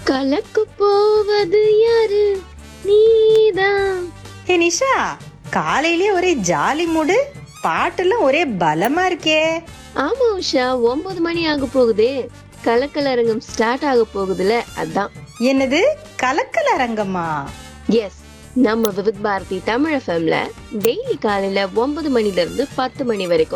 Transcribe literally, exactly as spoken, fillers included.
கலக்கு போவது யாரு? நீதான். ஹே நிஷா, காலையிலே ஒரே ஜாலி மூடு, பாட்டெல்லாம் ஒரே பலமா இருக்கே. ஆமா உஷா, ஒன்பது மணி ஆக போகுதே. கலக்கல் அரங்கம் ஸ்டார்ட் ஆக போகுதுல, அதான். என்னது கலக்கல் அரங்கமா? எஸ், நம்ம விவித் பாரதி தமிழ் எஃப்எம்ல டெய்லி காலையில ஒன்பது மணில இருந்து பத்து மணி வரைக்கும்